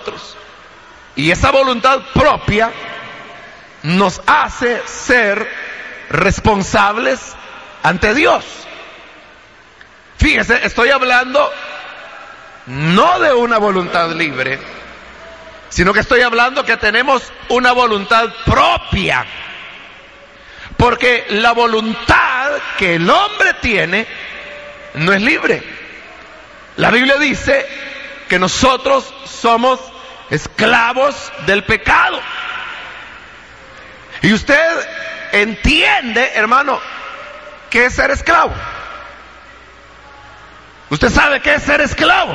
nosotros. Y esa voluntad propia nos hace ser responsables ante Dios. Fíjese, estoy hablando no de una voluntad libre, sino que estoy hablando que tenemos una voluntad propia. Porque la voluntad que el hombre tiene no es libre. La Biblia dice que nosotros somos esclavos del pecado. Y usted entiende, hermano, ¿qué es ser esclavo? ¿Usted sabe qué es ser esclavo?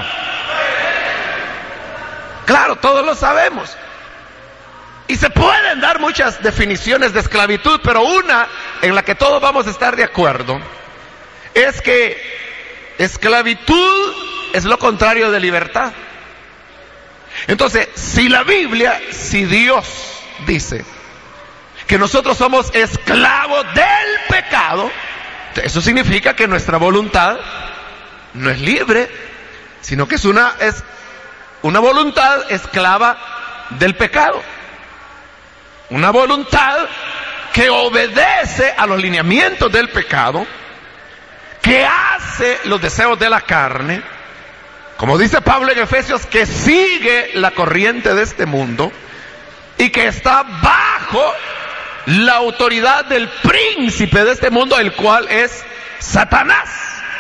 Claro, todos lo sabemos. Y se pueden dar muchas definiciones de esclavitud, pero una en la que todos vamos a estar de acuerdo es que esclavitud es lo contrario de libertad. Entonces, si la Biblia, si Dios dice que nosotros somos esclavos del pecado, eso significa que nuestra voluntad no es libre, sino que es una voluntad esclava del pecado. Una voluntad que obedece a los lineamientos del pecado, que hace los deseos de la carne, como dice Pablo en Efesios, que sigue la corriente de este mundo y que está bajo la autoridad del príncipe de este mundo, el cual es Satanás.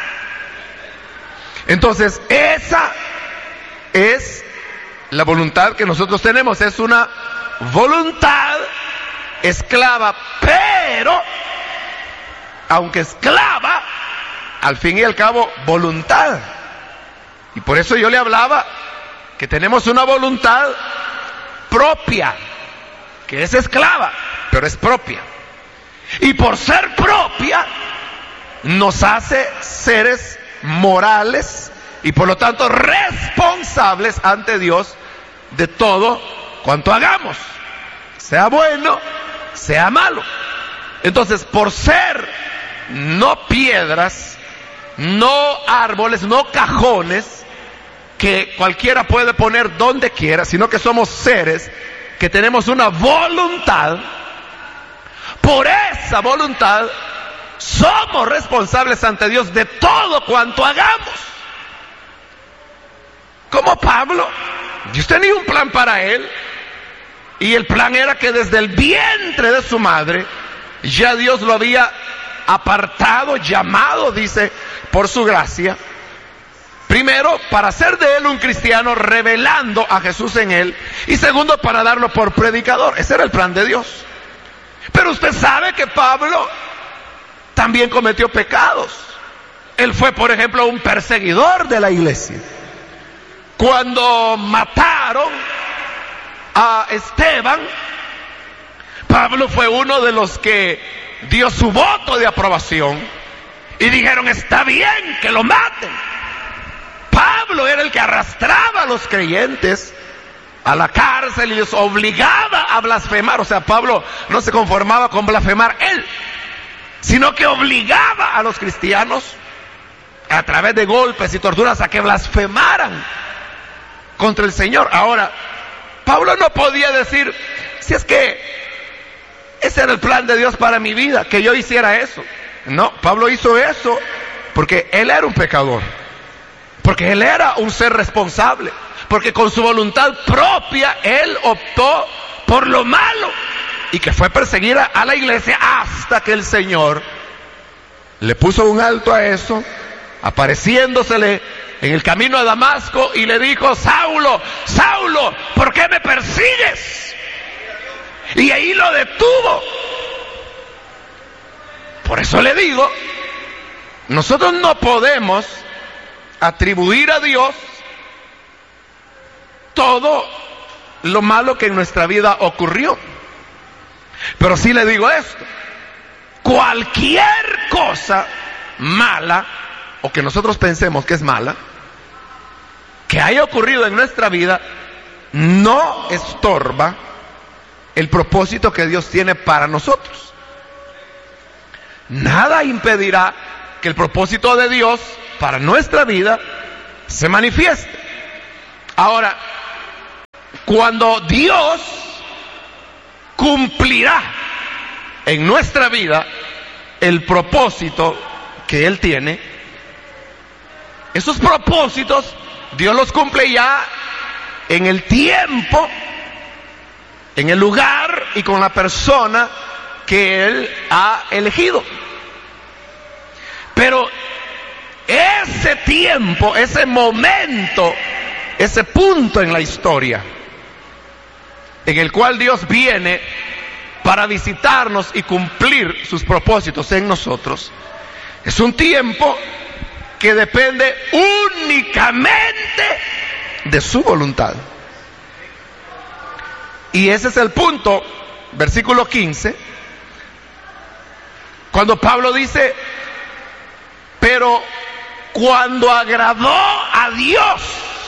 Entonces, esa es la voluntad que nosotros tenemos, es una voluntad esclava, pero aunque esclava, al fin y al cabo voluntad. Y por eso yo le hablaba que tenemos una voluntad propia, que es esclava, pero es propia. Y por ser propia, nos hace seres morales y por lo tanto responsables ante Dios de todo cuanto hagamos, sea bueno, sea malo. Entonces, por ser no piedras, no árboles, no cajones que cualquiera puede poner donde quiera, sino que somos seres que tenemos una voluntad, por esa voluntad somos responsables ante Dios de todo cuanto hagamos. Como Pablo, Dios tenía un plan para él, y el plan era que desde el vientre de su madre ya Dios lo había apartado, llamado, dice, por su gracia. Primero, para hacer de él un cristiano, revelando a Jesús en él. Y segundo, para darlo por predicador. Ese era el plan de Dios. Pero usted sabe que Pablo también cometió pecados. Él fue, por ejemplo, un perseguidor de la iglesia. Cuando mataron a Esteban, Pablo fue uno de los que dio su voto de aprobación y dijeron: está bien que lo maten. Pablo era el que arrastraba a los creyentes a la cárcel y les obligaba a blasfemar. O sea, Pablo no se conformaba con blasfemar él, sino que obligaba a los cristianos a través de golpes y torturas a que blasfemaran contra el Señor. Ahora, Pablo no podía decir: si es que ese era el plan de Dios para mi vida, que yo hiciera eso. No, Pablo hizo eso porque él era un pecador, porque él era un ser responsable, porque con su voluntad propia él optó por lo malo, y que fue perseguir a la iglesia hasta que el Señor le puso un alto a eso, apareciéndosele en el camino a Damasco y le dijo: Saulo, Saulo, ¿por qué me persigues? Y ahí lo detuvo. Por eso le digo, nosotros no podemos atribuir a Dios todo lo malo que en nuestra vida ocurrió. Pero sí le digo esto: cualquier cosa mala, o que nosotros pensemos que es mala, que haya ocurrido en nuestra vida, no estorba el propósito que Dios tiene para nosotros. Nada impedirá que el propósito de Dios para nuestra vida se manifieste. Ahora, cuando Dios cumplirá en nuestra vida el propósito que Él tiene. Esos propósitos Dios los cumple ya en el tiempo, en el lugar y con la persona que Él ha elegido. Pero ese tiempo, ese momento, ese punto en la historia en el cual Dios viene para visitarnos y cumplir sus propósitos en nosotros, es un tiempo que depende únicamente de su voluntad. Y ese es el punto, versículo 15, cuando Pablo dice: pero cuando agradó a Dios.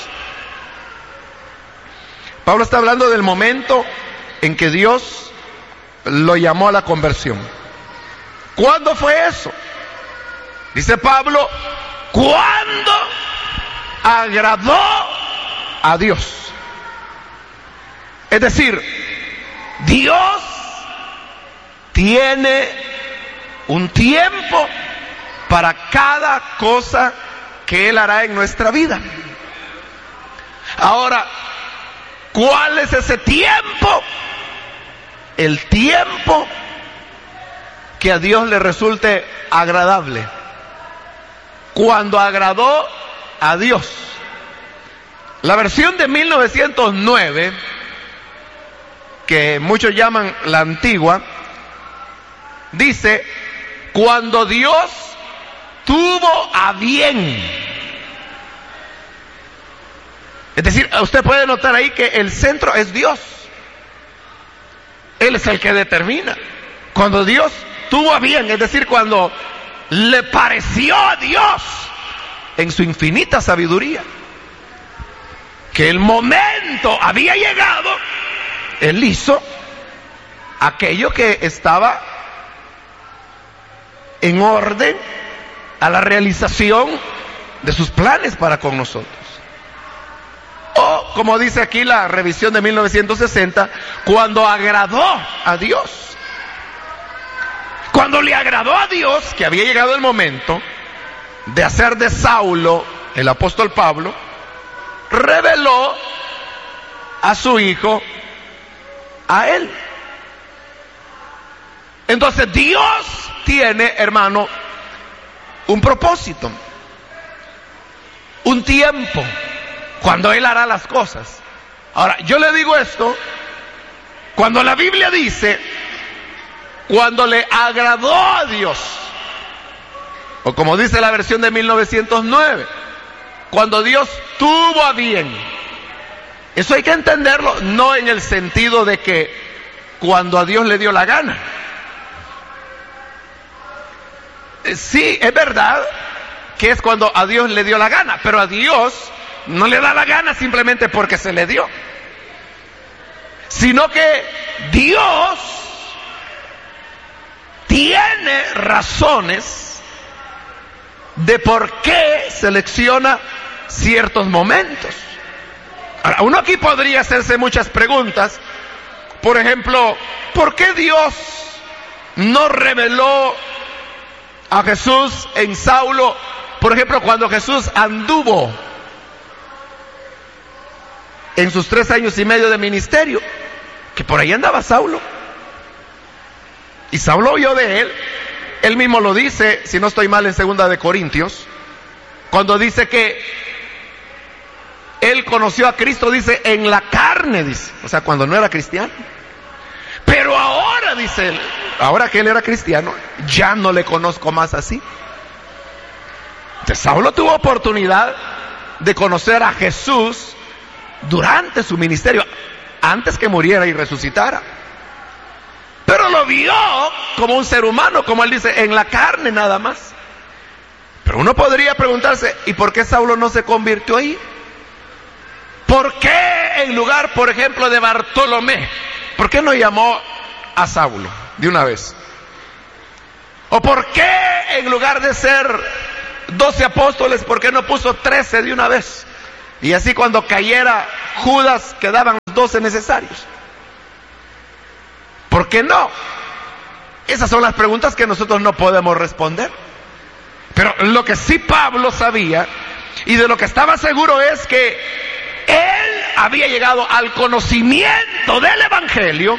Pablo está hablando del momento en que Dios lo llamó a la conversión. ¿Cuándo fue eso? Dice Pablo: cuando agradó a Dios. Es decir, Dios tiene un tiempo para cada cosa que Él hará en nuestra vida. Ahora, ¿cuál es ese tiempo? El tiempo que a Dios le resulte agradable. Cuando agradó a Dios. La versión de 1909, que muchos llaman la antigua, dice: cuando Dios tuvo a bien. Es decir, usted puede notar ahí que el centro es Dios. Él es el que determina. Cuando Dios tuvo a bien, es decir, cuando le pareció a Dios en su infinita sabiduría que el momento había llegado, Él hizo aquello que estaba en orden a la realización de sus planes para con nosotros. O, como dice aquí la revisión de 1960, cuando agradó a Dios. Cuando le agradó a Dios que había llegado el momento de hacer de Saulo, el apóstol Pablo, reveló a su hijo a él. Entonces Dios tiene, hermano, un propósito, un tiempo cuando Él hará las cosas. Ahora, yo le digo esto, cuando la Biblia dice, cuando le agradó a Dios, o como dice la versión de 1909, cuando Dios tuvo a bien. Eso hay que entenderlo, no en el sentido de que cuando a Dios le dio la gana. Sí, es verdad que es cuando a Dios le dio la gana, pero a Dios no le da la gana simplemente porque se le dio, sino que Dios tiene razones de por qué selecciona ciertos momentos. Ahora, uno aquí podría hacerse muchas preguntas. Por ejemplo, ¿por qué Dios no reveló a Jesús en Saulo? Por ejemplo, cuando Jesús anduvo en sus 3 años y medio de ministerio, que por ahí andaba Saulo, y Saulo oyó de él. Él mismo lo dice, si no estoy mal, en 2 de Corintios, cuando dice que él conoció a Cristo, dice, en la carne, dice, o sea, cuando no era cristiano. Pero ahora, dice él, ahora que él era cristiano, ya no le conozco más así. Entonces, Saulo tuvo oportunidad de conocer a Jesús durante su ministerio, antes que muriera y resucitara. Pero lo vio como un ser humano, como él dice, en la carne nada más. Pero uno podría preguntarse, ¿y por qué Saulo no se convirtió ahí? ¿Por qué en lugar, por ejemplo, de Bartolomé, por qué no llamó a Saulo de una vez? ¿O por qué en lugar de ser 12 apóstoles, por qué no puso 13 de una vez? Y así cuando cayera Judas quedaban los 12 necesarios. ¿Por qué no? Esas son las preguntas que nosotros no podemos responder. Pero lo que sí Pablo sabía y de lo que estaba seguro es que él había llegado al conocimiento del Evangelio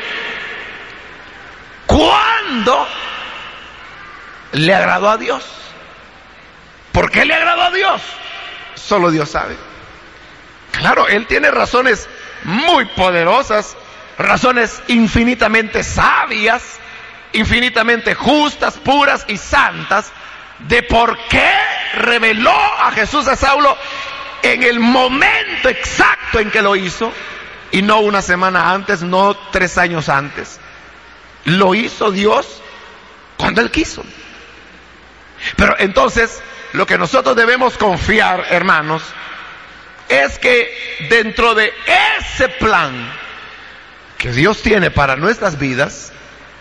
cuando le agradó a Dios. ¿Por qué le agradó a Dios? Solo Dios sabe. Claro, él tiene razones muy poderosas, razones infinitamente sabias, infinitamente justas, puras y santas, de por qué reveló a Jesús a Saulo en el momento exacto en que lo hizo, y no una semana antes, no 3 años antes. Lo hizo Dios cuando Él quiso. Pero entonces, lo que nosotros debemos confiar, hermanos, es que dentro de ese plan que Dios tiene para nuestras vidas,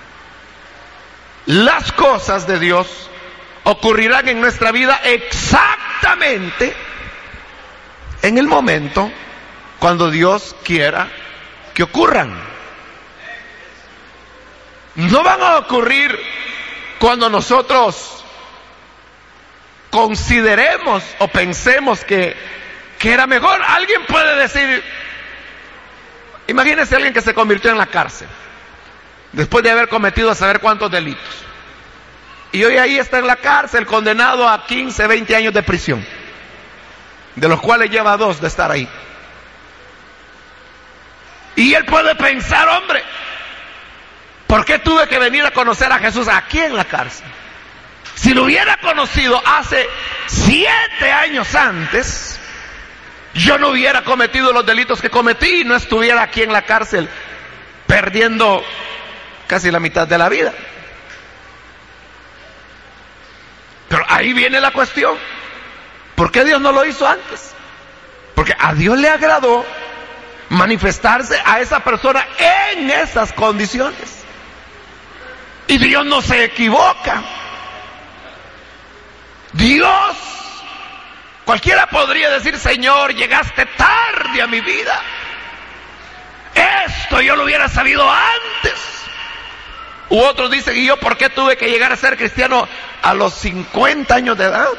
las cosas de Dios ocurrirán en nuestra vida exactamente en el momento cuando Dios quiera que ocurran. No van a ocurrir cuando nosotros consideremos o pensemos que era mejor. Alguien puede decir, imagínese a alguien que se convirtió en la cárcel después de haber cometido a saber cuántos delitos, y hoy ahí está en la cárcel condenado a 15, 20 años de prisión, de los cuales lleva 2 de estar ahí. Y él puede pensar, hombre, ¿por qué tuve que venir a conocer a Jesús aquí en la cárcel? Si lo hubiera conocido hace 7 años antes, yo no hubiera cometido los delitos que cometí y no estuviera aquí en la cárcel perdiendo casi la mitad de la vida. Pero ahí viene la cuestión. ¿Por qué Dios no lo hizo antes? Porque a Dios le agradó manifestarse a esa persona en esas condiciones. Y Dios no se equivoca. Dios, cualquiera podría decir, Señor, llegaste tarde a mi vida. Esto yo lo hubiera sabido antes. U otros dicen, ¿y yo por qué tuve que llegar a ser cristiano a los 50 años de edad?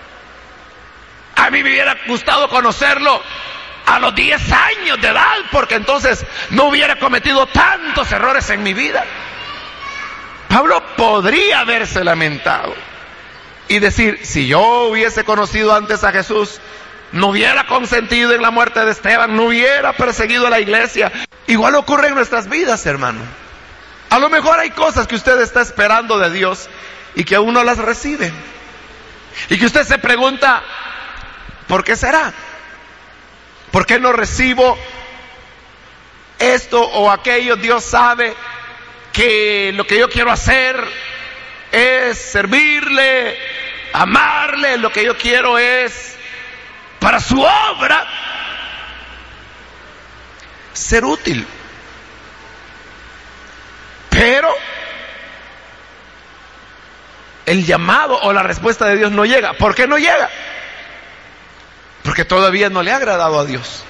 A mí me hubiera gustado conocerlo a los 10 años de edad, porque entonces no hubiera cometido tantos errores en mi vida. Pablo podría haberse lamentado y decir, si yo hubiese conocido antes a Jesús, no hubiera consentido en la muerte de Esteban, no hubiera perseguido a la iglesia. Igual ocurre en nuestras vidas, hermano. A lo mejor hay cosas que usted está esperando de Dios y que aún no las recibe. Y que usted se pregunta, ¿por qué será? ¿Por qué no recibo esto o aquello? Dios sabe que lo que yo quiero hacer es servirle, amarle. Lo que yo quiero es, para su obra, ser útil. Pero el llamado o la respuesta de Dios no llega. ¿Por qué no llega? Porque todavía no le ha agradado a Dios.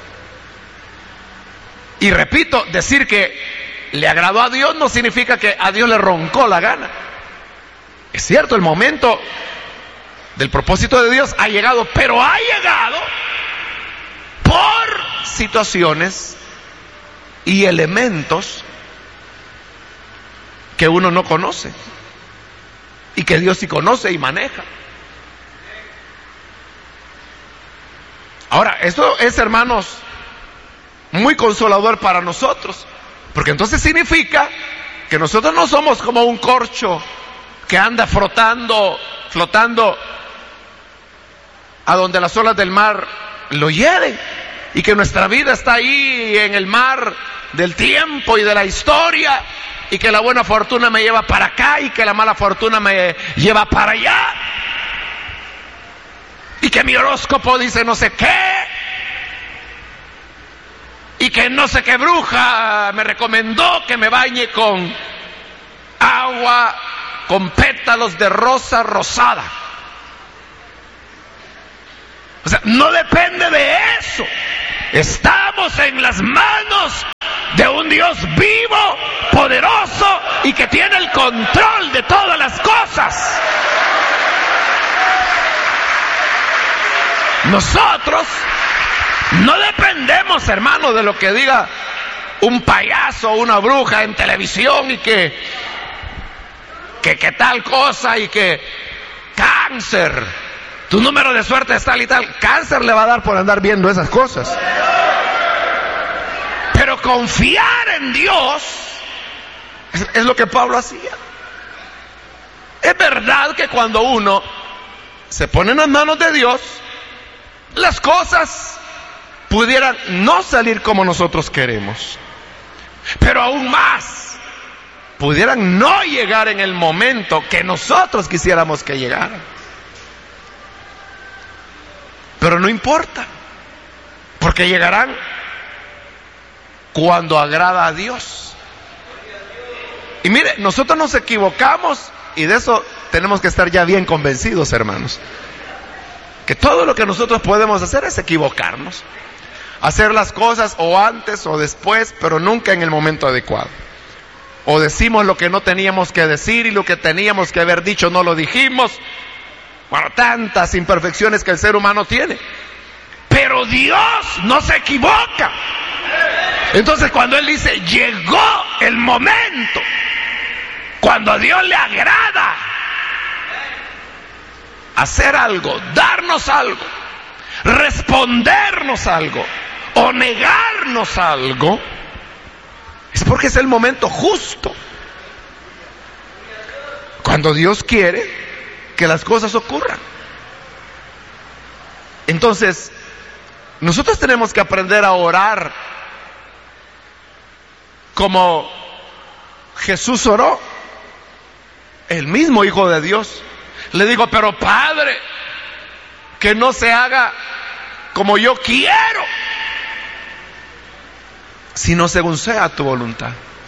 Y repito, decir que le agradó a Dios no significa que a Dios le roncó la gana. Es cierto, el momento del propósito de Dios ha llegado, pero ha llegado por situaciones y elementos que uno no conoce y que Dios sí conoce y maneja. Ahora, esto es, hermanos, muy consolador para nosotros, porque entonces significa que nosotros no somos como un corcho que anda flotando a donde las olas del mar lo hieren, y que nuestra vida está ahí en el mar del tiempo y de la historia, y que la buena fortuna me lleva para acá y que la mala fortuna me lleva para allá, y que mi horóscopo dice no sé qué, y que no sé qué bruja me recomendó que me bañe con agua con pétalos de rosa rosada. O sea, no depende de eso. Estamos en las manos de un Dios vivo, poderoso y que tiene el control de todas las cosas. Nosotros no dependemos, hermano, de lo que diga un payaso o una bruja en televisión y que tal cosa y que cáncer, tu número de suerte es tal y tal. Cáncer le va a dar por andar viendo esas cosas. Pero confiar en Dios es lo que Pablo hacía. Es verdad que cuando uno se pone en las manos de Dios, las cosas pudieran no salir como nosotros queremos, pero aún más, pudieran no llegar en el momento que nosotros quisiéramos que llegaran. Pero no importa, porque llegarán cuando agrada a Dios. Y mire, nosotros nos equivocamos y de eso tenemos que estar ya bien convencidos, hermanos. Que todo lo que nosotros podemos hacer es equivocarnos. Hacer las cosas o antes o después, pero nunca en el momento adecuado. O decimos lo que no teníamos que decir y lo que teníamos que haber dicho no lo dijimos. Bueno, tantas imperfecciones que el ser humano tiene. Pero Dios no se equivoca. Entonces cuando Él dice, llegó el momento, cuando a Dios le agrada hacer algo, darnos algo, respondernos algo o negarnos algo, es porque es el momento justo. Cuando Dios quiere que las cosas ocurran. Entonces, nosotros tenemos que aprender a orar como Jesús oró, el mismo Hijo de Dios. Le digo, pero Padre, que no se haga como yo quiero, sino según sea tu voluntad.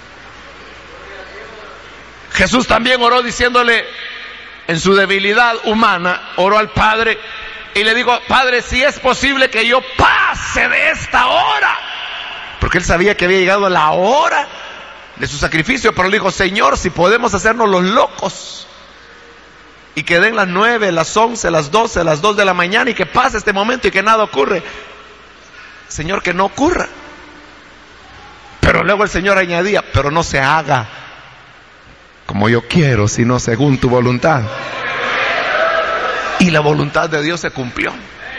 Jesús también oró diciéndole, en su debilidad humana, oró al Padre y le digo, Padre, si es posible que yo pase de esta hora, porque Él sabía que había llegado la hora de su sacrificio, pero le dijo, Señor, si podemos hacernos los locos y que den las 9, las 11, las 12, las 2 de la mañana y que pase este momento y que nada ocurre. Señor, que no ocurra. Pero luego el Señor añadía, pero no se haga como yo quiero, sino según tu voluntad. Y la voluntad de Dios se cumplió.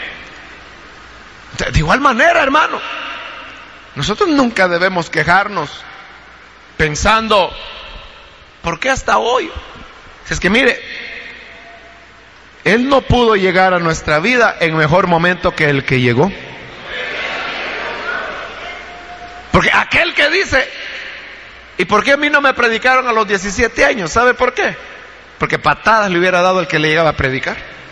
De igual manera, hermano, nosotros nunca debemos quejarnos pensando, ¿por qué hasta hoy? Es que mire, Él no pudo llegar a nuestra vida en mejor momento que el que llegó. Porque aquel que dice, ¿y por qué a mí no me predicaron a los 17 años? ¿Sabe por qué? Porque patadas le hubiera dado el que le llegaba a predicar.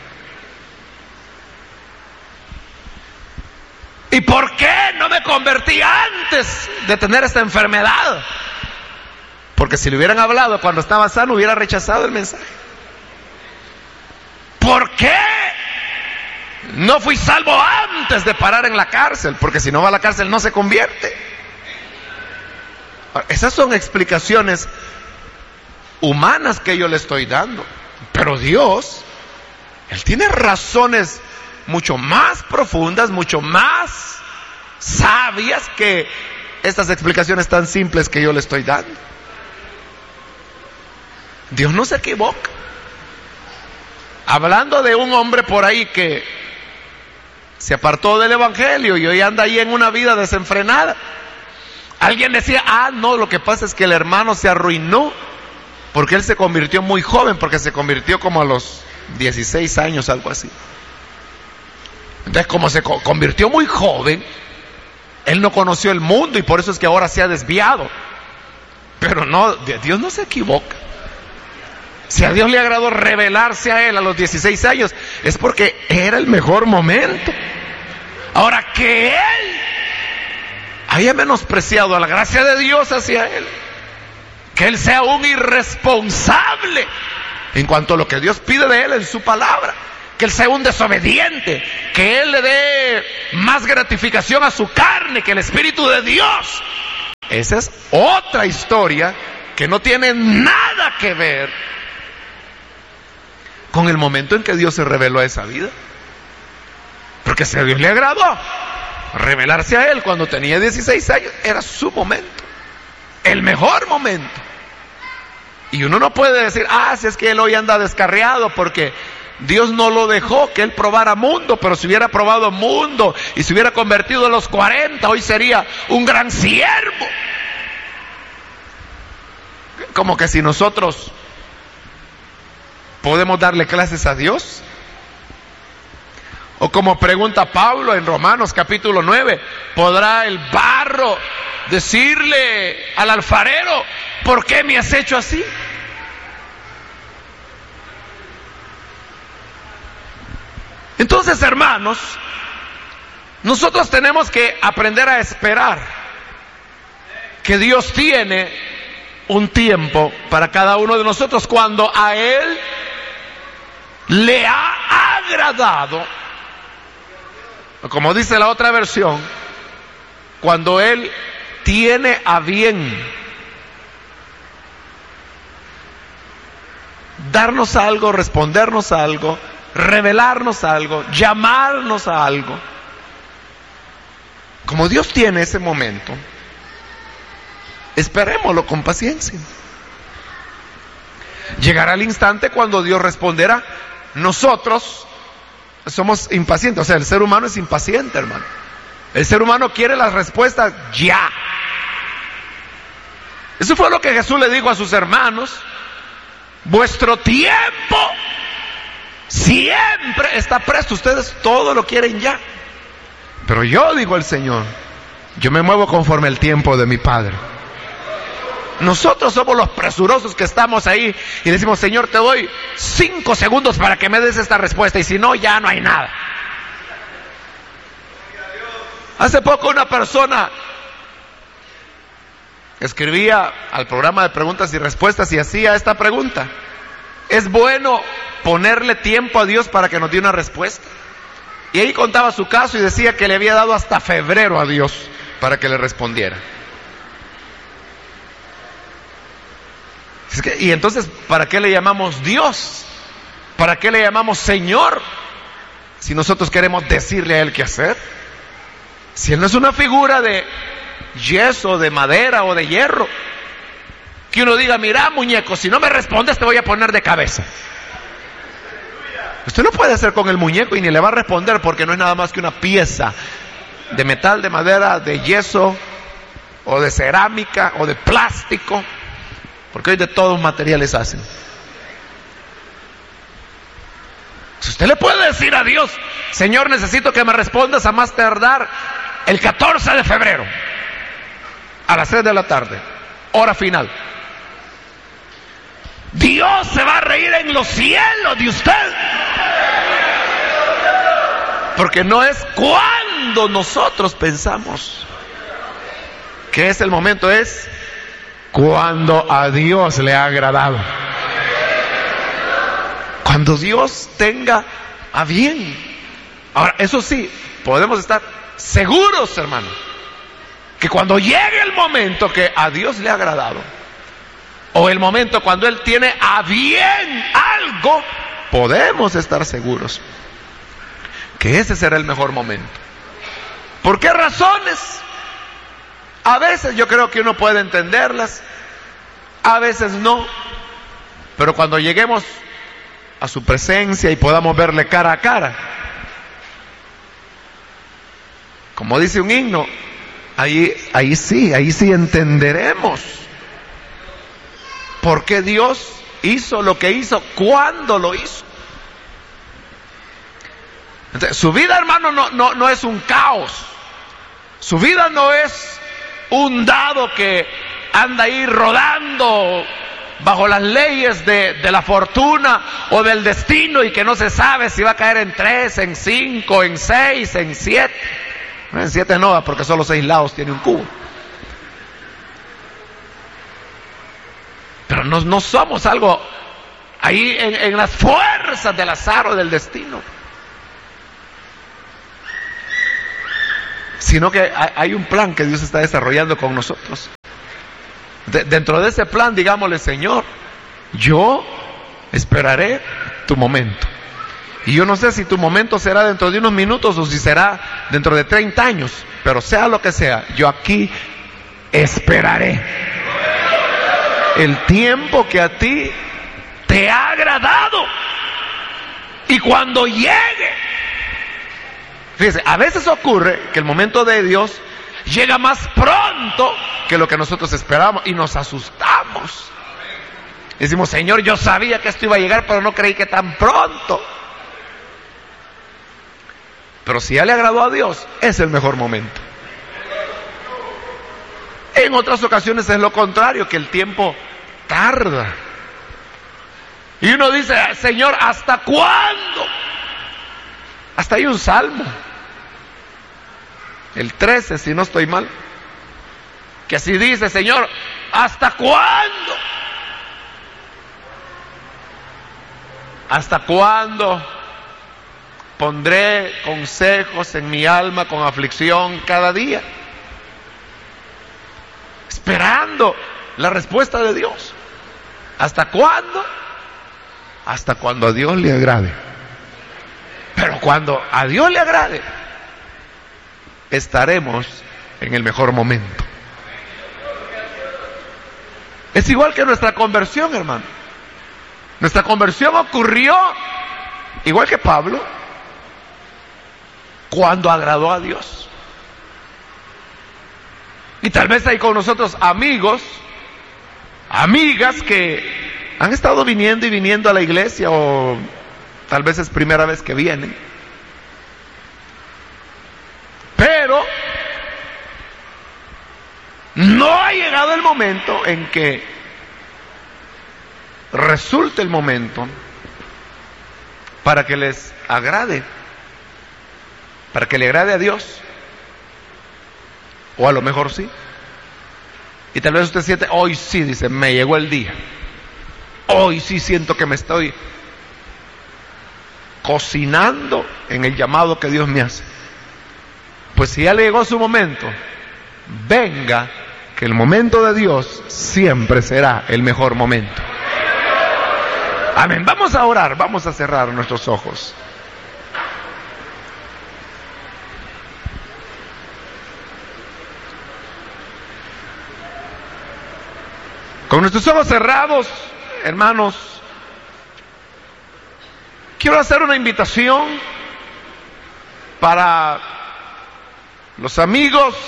¿Y por qué no me convertí antes de tener esta enfermedad? Porque si le hubieran hablado cuando estaba sano, hubiera rechazado el mensaje. ¿Por qué no fui salvo antes de parar en la cárcel? Porque si no va a la cárcel no se convierte. Esas son explicaciones humanas que yo le estoy dando. Pero Dios, Él tiene razones mucho más profundas, mucho más sabias que estas explicaciones tan simples que yo le estoy dando. Dios no se equivoca. Hablando de un hombre por ahí que se apartó del evangelio y hoy anda ahí en una vida desenfrenada. Alguien decía, no, lo que pasa es que el hermano se arruinó porque él se convirtió muy joven, porque se convirtió como a los 16 años, algo así. Entonces, como se convirtió muy joven, él no conoció el mundo y por eso es que ahora se ha desviado. Pero no, Dios no se equivoca. Si a Dios le agradó revelarse a él a los 16 años, es porque era el mejor momento. Ahora, que él haya menospreciado la gracia de Dios hacia él, que él sea un irresponsable en cuanto a lo que Dios pide de él en su palabra, que él sea un desobediente, que él le dé más gratificación a su carne que el Espíritu de Dios. Esa es otra historia que no tiene nada que ver con el momento en que Dios se reveló a esa vida. Porque si a Dios le agradó revelarse a él cuando tenía 16 años, era su momento, el mejor momento. Y uno no puede decir, si es que él hoy anda descarriado porque Dios no lo dejó que él probara mundo, pero si hubiera probado mundo y se hubiera convertido a los 40, hoy sería un gran siervo. Como que si nosotros podemos darle clases a Dios. O como pregunta Pablo en Romanos capítulo 9, ¿podrá el barro decirle al alfarero, ¿por qué me has hecho así? Entonces, hermanos, nosotros tenemos que aprender a esperar que Dios tiene un tiempo para cada uno de nosotros cuando a Él le ha agradado, como dice la otra versión, cuando Él tiene a bien darnos algo, respondernos algo, revelarnos algo, llamarnos a algo. Como Dios tiene ese momento, esperémoslo con paciencia. Llegará el instante cuando Dios responderá. Nosotros somos impacientes, o sea, el ser humano es impaciente, hermano. El ser humano quiere las respuestas ya. Eso fue lo que Jesús le dijo a sus hermanos: vuestro tiempo siempre está presto, ustedes todo lo quieren ya. Pero yo, digo el Señor, yo me muevo conforme al tiempo de mi Padre. Nosotros somos los presurosos que estamos ahí y decimos: Señor, te doy 5 segundos para que me des esta respuesta, y si no, ya no hay nada. Hace poco una persona escribía al programa de preguntas y respuestas y hacía esta pregunta: ¿es bueno ponerle tiempo a Dios para que nos dé una respuesta? Y ahí contaba su caso y decía que le había dado hasta febrero a Dios para que le respondiera. Y entonces, ¿para qué le llamamos Dios? ¿Para qué le llamamos Señor? Si nosotros queremos decirle a Él qué hacer. Si Él no es una figura de yeso, de madera o de hierro, que uno diga: mira, muñeco, si no me respondes te voy a poner de cabeza. Usted no puede hacer con el muñeco y ni le va a responder, porque no es nada más que una pieza de metal, de madera, de yeso o de cerámica o de plástico, porque hoy de todos los materiales hacen. Si usted le puede decir a Dios: Señor, necesito que me respondas a más tardar el 14 de febrero a las 6 de la tarde, hora final. Dios se va a reír en los cielos de usted, porque no es cuando nosotros pensamos que es el momento, es cuando a Dios le ha agradado, cuando Dios tenga a bien. Ahora, eso sí, podemos estar seguros, hermano, que cuando llegue el momento que a Dios le ha agradado, o el momento cuando Él tiene a bien algo, podemos estar seguros que ese será el mejor momento. ¿Por qué razones? A veces yo creo que uno puede entenderlas, a veces no, pero cuando lleguemos a su presencia y podamos verle cara a cara, como dice un himno, ahí sí entenderemos por qué Dios hizo lo que hizo, cuándo lo hizo. Entonces, su vida, hermano, no es un caos. Su vida no es un dado que anda ahí rodando bajo las leyes de la fortuna o del destino y que no se sabe si va a caer en 3, en 5, en 6, en 7. En 7 no, porque solo 6 lados tiene un cubo. Pero no somos algo ahí en las fuerzas del azar o del destino, sino que hay un plan que Dios está desarrollando con nosotros. Dentro de ese plan, digámosle: Señor, yo esperaré tu momento. Y yo no sé si tu momento será dentro de unos minutos o si será dentro de 30 años, pero sea lo que sea, yo aquí esperaré el tiempo que a ti te ha agradado. Y cuando llegue, fíjese, a veces ocurre que el momento de Dios llega más pronto que lo que nosotros esperamos y nos asustamos. Decimos: Señor, yo sabía que esto iba a llegar, pero no creí que tan pronto. Pero si ya le agradó a Dios, es el mejor momento. En otras ocasiones es lo contrario, que el tiempo tarda. Y uno dice: Señor, ¿hasta cuándo? Hasta hay un salmo, el 13, si no estoy mal, que así dice: Señor, ¿hasta cuándo? ¿Hasta cuándo pondré consejos en mi alma con aflicción cada día? Esperando la respuesta de Dios. ¿Hasta cuándo? Hasta cuando a Dios le agrade. Pero cuando a Dios le agrade, estaremos en el mejor momento. Es igual que nuestra conversión, hermano. Nuestra conversión ocurrió, igual que Pablo, cuando agradó a Dios. Y tal vez hay con nosotros amigos, amigas que han estado viniendo y viniendo a la iglesia, o tal vez es primera vez que vienen, pero no ha llegado el momento en que resulte el momento para que les agrade, para que le agrade a Dios. O a lo mejor sí. Y tal vez usted siente: hoy sí, dice, me llegó el día. Hoy sí siento que me estoy cocinando en el llamado que Dios me hace. Pues si ya le llegó su momento, venga, que el momento de Dios siempre será el mejor momento. Amén. Vamos a orar, vamos a cerrar nuestros ojos. Con nuestros ojos cerrados, hermanos, quiero hacer una invitación para los amigos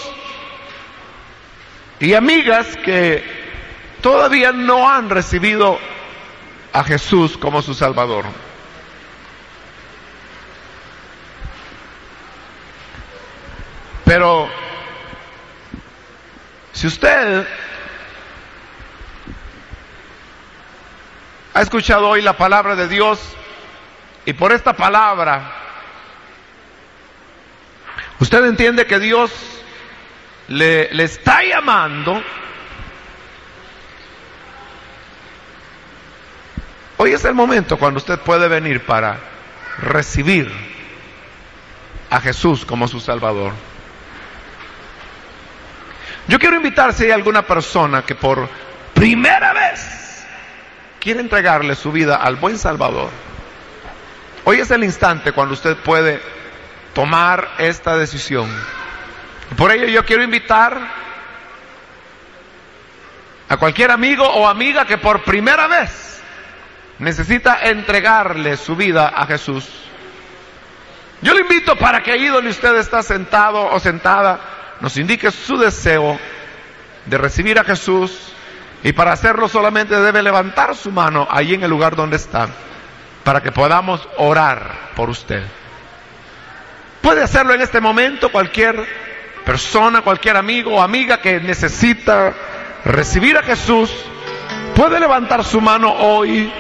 y amigas que todavía no han recibido a Jesús como su Salvador. Pero si usted ha escuchado hoy la palabra de Dios y por esta palabra usted entiende que Dios le está llamando, hoy es el momento cuando usted puede venir para recibir a Jesús como su Salvador. Yo quiero invitar, si hay alguna persona que por primera vez quiere entregarle su vida al buen Salvador, hoy es el instante cuando usted puede tomar esta decisión. Por ello yo quiero invitar a cualquier amigo o amiga que por primera vez necesita entregarle su vida a Jesús. Yo le invito para que ahí donde usted está sentado o sentada, nos indique su deseo de recibir a Jesús. Y para hacerlo solamente debe levantar su mano ahí en el lugar donde está, para que podamos orar por usted. Puede hacerlo en este momento cualquier persona, cualquier amigo o amiga que necesita recibir a Jesús. Puede levantar su mano hoy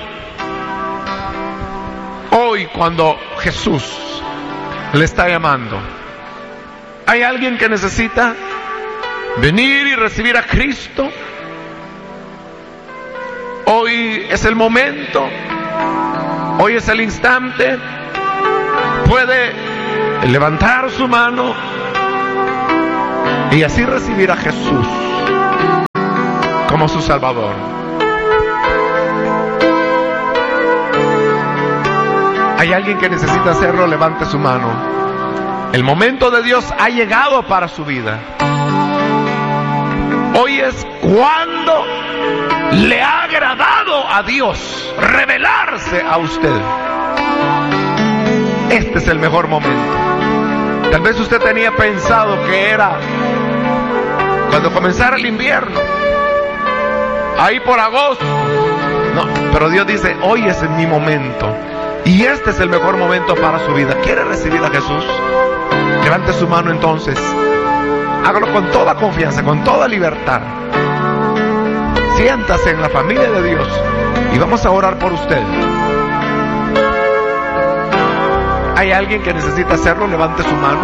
cuando Jesús le está llamando. ¿Hay alguien que necesita venir y recibir a Cristo? Hoy es el momento Hoy es el instante. Puede levantar su mano y así recibir a Jesús como su Salvador. ¿Hay alguien que necesita hacerlo? Levante su mano. El momento de Dios ha llegado para su vida. Hoy es cuando le ha agradado a Dios revelarse a usted. Este es el mejor momento. Tal vez usted tenía pensado que era cuando comenzara el invierno, ahí por agosto. No, pero Dios dice, hoy es mi momento. Y este es el mejor momento para su vida. ¿Quiere recibir a Jesús? Levante su mano entonces. Hágalo con toda confianza, con toda libertad. Siéntase en la familia de Dios y vamos a orar por usted. ¿Hay alguien que necesita hacerlo? Levante su mano.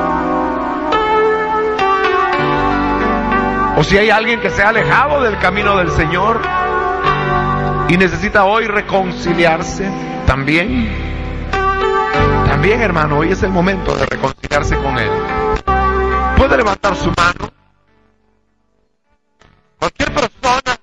O si hay alguien que se ha alejado del camino del Señor y necesita hoy reconciliarse, también, hermano, hoy es el momento de reconciliarse con Él. Puede levantar su mano. Cualquier persona